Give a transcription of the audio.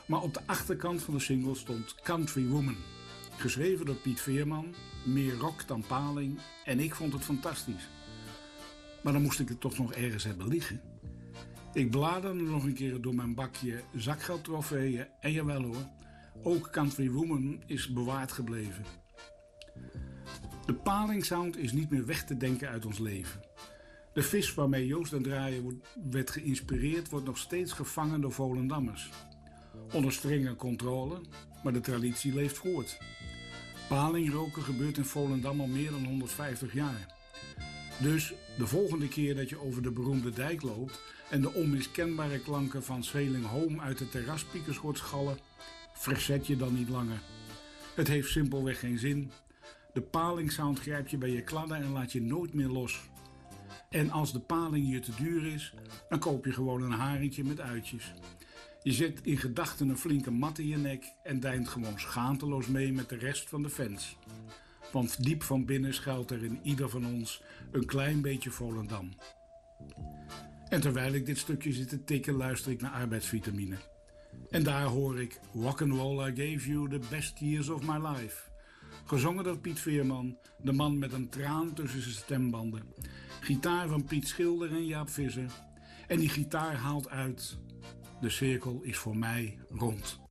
Maar op de achterkant van de single stond Country Woman. Geschreven door Piet Veerman, meer rock dan Paling, en ik vond het fantastisch. Maar dan moest ik het toch nog ergens hebben liggen. Ik bladerde nog een keer door mijn bakje zakgeldtrofeeën en jawel hoor, ook Country Woman is bewaard gebleven. De Paling Sound is niet meer weg te denken uit ons leven. De vis waarmee Joost en Draaien werd geïnspireerd wordt nog steeds gevangen door Volendammers. Onder strenge controle, maar de traditie leeft voort. Palingroken gebeurt in Volendam al meer dan 150 jaar. Dus de volgende keer dat je over de beroemde dijk loopt en de onmiskenbare klanken van Zweling Home uit de terraspiekers hoort schallen, verzet je dan niet langer. Het heeft simpelweg geen zin. De palingsound grijpt je bij je kladden en laat je nooit meer los. En als de paling je te duur is, dan koop je gewoon een haringje met uitjes. Je zet in gedachten een flinke mat in je nek en deint gewoon schaamteloos mee met de rest van de fans. Want diep van binnen schuilt er in ieder van ons een klein beetje Volendam. En terwijl ik dit stukje zit te tikken, luister ik naar arbeidsvitamine. En daar hoor ik Rock'n'Roll I Gave You the Best Years of My Life. Gezongen door Piet Veerman, de man met een traan tussen zijn stembanden. Gitaar van Piet Schilder en Jaap Visser. En die gitaar haalt uit: de cirkel is voor mij rond.